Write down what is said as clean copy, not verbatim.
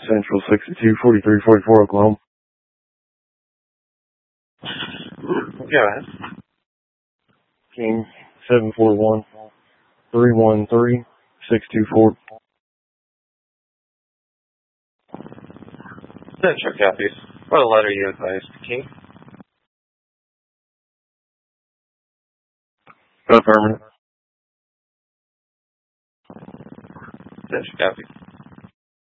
Central 62, 43, 44, Oklahoma. Go ahead. King 741 313 624. Central copies. What letter you advised, King? Affirmative. Central copies.